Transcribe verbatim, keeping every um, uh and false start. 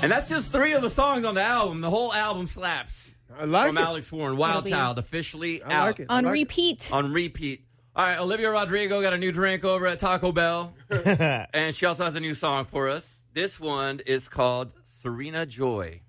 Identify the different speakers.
Speaker 1: And that's just three of the songs on the album. The whole album slaps.
Speaker 2: I like
Speaker 1: From
Speaker 2: it.
Speaker 1: Alex Warren, Wild Child, officially
Speaker 2: I
Speaker 1: out.
Speaker 2: like it. I
Speaker 3: On
Speaker 2: like
Speaker 3: repeat.
Speaker 1: On repeat. All right, Olivia Rodrigo got a new drink over at Taco Bell. And she also has a new song for us. This one is called Serena Joy.